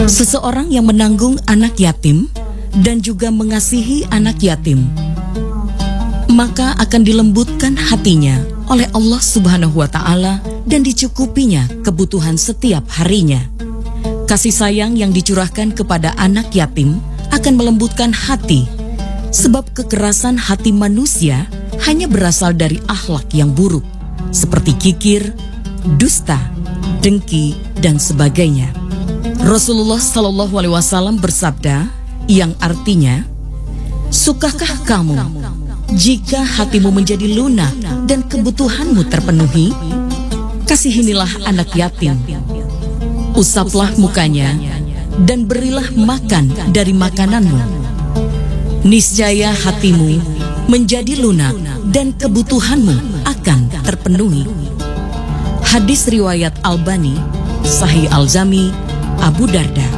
Seseorang yang menanggung anak yatim dan juga mengasihi anak yatim, maka akan dilembutkan hatinya oleh Allah Subhanahu wa Ta'ala dan dicukupinya kebutuhan setiap harinya. Kasih sayang yang dicurahkan kepada anak yatim akan melembutkan hati, sebab kekerasan hati manusia hanya berasal dari akhlak yang buruk, seperti kikir, dusta, dengki, dan sebagainya. Rasulullah Shallallahu Alaihi Wasallam bersabda, yang artinya, sukakah kamu jika hatimu menjadi lunak dan kebutuhanmu terpenuhi? Kasihinilah anak yatim, usaplah mukanya, dan berilah makan dari makananmu. Niscaya hatimu menjadi lunak dan kebutuhanmu akan terpenuhi. Hadis riwayat Albani, Sahih Al-Jami, Abu Darda.